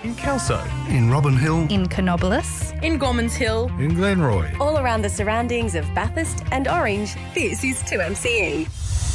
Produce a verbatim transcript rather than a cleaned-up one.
In Kelso. In Robin Hill. In Canobolas. In Gormans Hill. In Glenroy. All around the surroundings of Bathurst and Orange, this is two M C E.